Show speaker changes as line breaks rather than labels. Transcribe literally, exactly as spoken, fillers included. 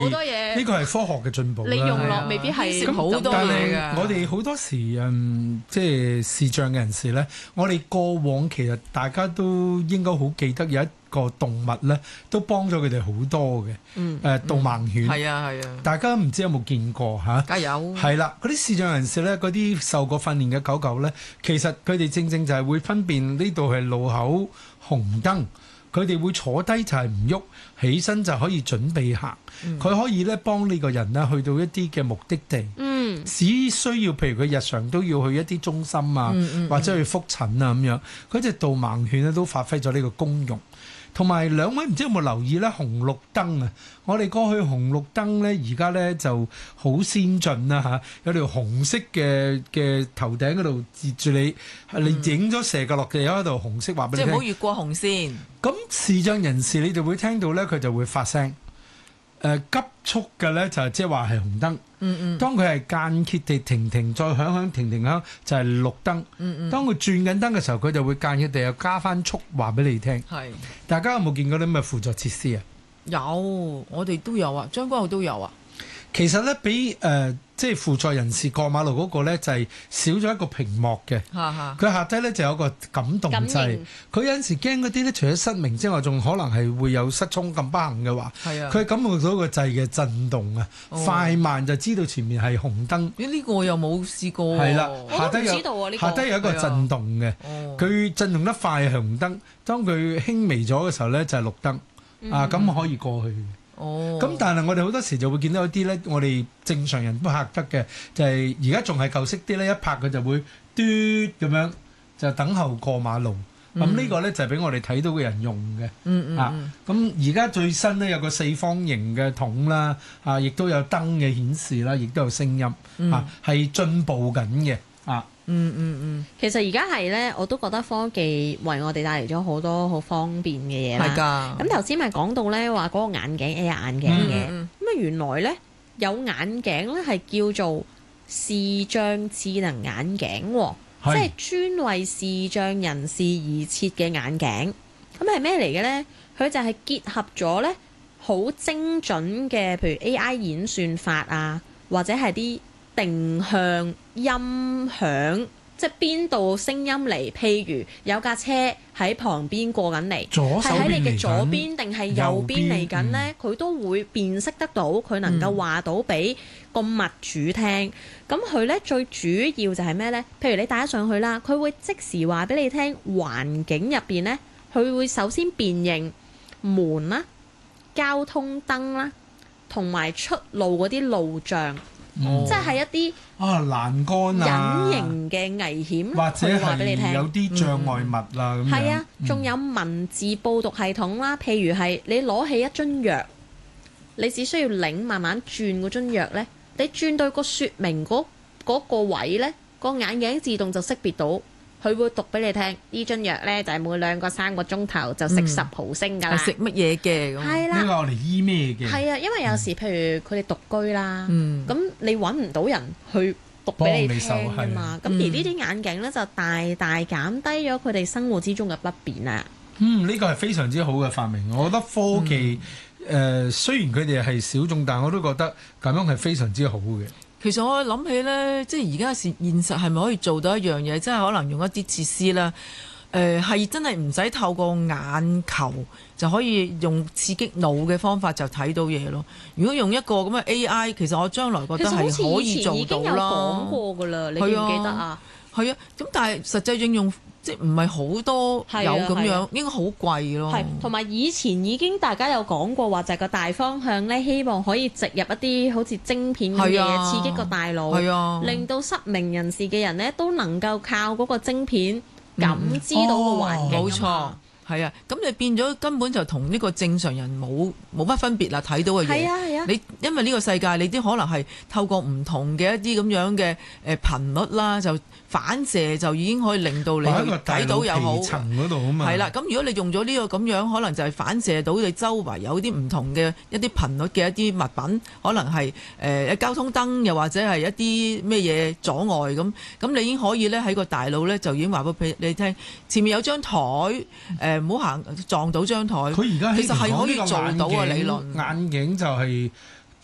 好多嘢
呢個係科學嘅進步啦。
你用落未必係好多
但
嘢
係我哋好多時嗯，即係視障嘅人士咧，我哋過往其實大家都應該好記得有一個動物咧，都幫咗佢哋好多嘅。
嗯，
誒導盲犬。
係啊係啊，
大家唔知有冇見過嚇？
梗係有。
係啦，嗰啲視障人士咧，嗰啲受過訓練嘅狗狗咧，其實佢哋正正就係會分辨呢度係路口紅燈。佢哋會坐低就係唔喐，起身就可以準備行。佢、嗯、可以咧幫呢個人咧去到一啲嘅目的地。嗯，只需要譬如佢日常都要去一啲中心啊，嗯嗯、或者去覆診啊咁樣，嗰隻導盲犬咧都發揮咗呢個功用。同埋兩位唔知有冇留意咧紅綠燈啊？我哋過去紅綠燈咧，而家咧就好先進啦嚇，有條紅色嘅嘅頭頂嗰度截住你，嗯、你影咗射角落嘅有一度紅色話俾你聽。
即係唔好越過紅線。咁
視障人士你就會聽到咧，佢就會發聲。誒、呃、急速嘅咧就係即係話係紅燈。嗯嗯。當佢係間歇地停停再響響停停響就係、是、綠燈。嗯嗯。當佢轉緊燈嘅時候，佢就會間歇地又加翻速話俾你聽。係。大家有冇見過啲咁嘅輔助設施啊？
有，我哋都有啊，將軍澳都有啊。
其實咧，俾誒、呃、即係輔助人士過馬路嗰個咧，就係、是、少咗一個屏幕嘅。佢下低咧就有個感動掣。佢有陣時驚嗰啲咧，除咗失明之外，仲可能係會有失聰咁不幸嘅話。係啊。佢感覺到個掣嘅震動啊，哦、快慢就知道前面係紅燈。咦、欸？呢、這個我又冇試過。係啦，下低有、啊這個、下低有一個震動嘅。佢、啊、震動得快係紅燈，當佢輕微咗嘅時候咧就係綠燈。嗯、啊，咁可以過去。哦，咁但係我哋好多時就會見到一啲咧，我哋正常人都嚇得嘅，就係而家仲係舊式啲咧，一拍佢就會嘟咁樣就等候過馬路。咁呢、嗯、個咧就係俾我哋睇到嘅人用嘅。嗯嗯。啊，咁而家最新咧有個四方形嘅筒啦，啊，亦都有燈嘅顯示啦，亦都有聲音。嗯、啊，係進步緊嘅。啊。
嗯嗯嗯，其實而家係咧，我都覺得科技為我哋帶嚟咗好多好方便嘅嘢啦。係㗎。咁頭先咪講到咧話嗰個眼鏡 A R 眼鏡嘅，咁啊、嗯、原來咧有眼鏡咧係叫做視障智能眼鏡、哦，即係專為視障人士而設嘅眼鏡。咁係咩嚟嘅咧？佢就係結合咗咧好精準嘅，譬如 A I 演算法啊，或者係啲定向音響，即係邊度聲音嚟？譬如有架車喺旁邊過緊嚟，係喺你嘅左邊定係右邊嚟緊呢？佢、嗯、都會辨識得到，佢能夠話到俾個物主聽。咁佢呢最主要就係咩呢？譬如你帶咗上去啦，佢會即時話俾你聽環境入邊呢，佢會首先辨認門啦、交通燈啦，同埋出路嗰啲路障。嗯、即係一啲
啊欄杆啊
隱形嘅危險，
或者係有啲障礙物啦咁樣。係啊，
仲有文字報讀系統啦，譬如係你攞起一樽藥，你只需要擰慢慢轉嗰樽藥呢，你轉到個說明嗰嗰個位呢，個眼鏡自動就識別到。佢會讀俾你聽，呢樽藥咧就係每兩個三個鐘頭就食十毫升㗎啦。
食乜嘢嘅咁？
係啦，
呢個我哋醫咩嘅？
係啊，因為有時譬如佢哋獨居啦，咁、嗯、你揾唔到人去讀俾你聽㗎嘛。咁而呢啲眼鏡咧就大大減低咗佢哋生活之中嘅不便啊。
嗯，呢個係非常之好嘅發明。我覺得科技誒、嗯呃、雖然佢哋係小眾，但我都覺得咁樣係非常之好嘅。
其實我諗起咧，即係而家現現實係咪可以做到一樣嘢？即係可能用一啲設施啦，誒、呃、係真係唔使透過眼球就可以用刺激腦嘅方法就睇到嘢咯。如果用一個咁嘅 A I， 其實我將來覺得係可以做到啦。其實好似以前已經有講過㗎啦，你記唔記得啊？係啊，咁但係實際應用。即係唔係好多有咁樣，啊啊、應該好貴咯。係，同埋以前已經大家有講過話，就係個大方向咧，希望可以植入一啲好似晶片嘅嘢，啊、刺激個大腦，啊、令到失明人士嘅人咧都能夠靠嗰個晶片感知到個環境。冇、嗯哦、錯，係啊，咁你變咗根本就同呢個正常人冇冇乜分別啦，睇到嘅嘢。係啊係啊，你因為呢個世界你啲可能係透過唔同嘅一啲咁樣嘅誒頻率啦，就反射就已經可以令到你睇到又好，係啦。咁如果你用咗呢個咁樣，可能就係反射到你周圍有啲唔同嘅一啲頻率嘅一啲物品，可能係誒、呃、交通燈，又或者係一啲咩嘢阻礙咁。咁你已經可以咧喺個大腦咧就已經話俾你聽，前面有張台，誒唔好行撞到張台。
佢而家
其實係可以做到嘅理論。
眼鏡就係